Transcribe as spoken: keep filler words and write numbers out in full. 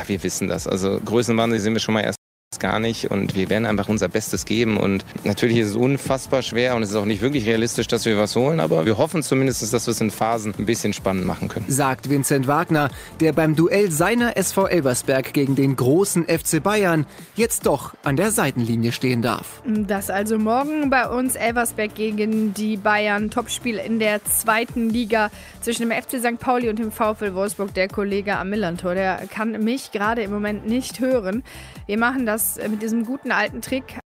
wir wissen das. Also Größenwahnsinn sind wir schon mal erst gar nicht und wir werden einfach unser Bestes geben und natürlich ist es unfassbar schwer und es ist auch nicht wirklich realistisch, dass wir was holen, aber wir hoffen zumindest, dass wir es in Phasen ein bisschen spannend machen können. Sagt Vincent Wagner, der beim Duell seiner S V Elversberg gegen den großen F C Bayern jetzt doch an der Seitenlinie stehen darf. Das also morgen bei uns Elversberg gegen die Bayern. Topspiel in der zweiten Liga zwischen dem F C Sankt Pauli und dem VfL Wolfsburg. Der Kollege am Millantor, der kann mich gerade im Moment nicht hören. Wir machen das mit diesem guten alten Trick.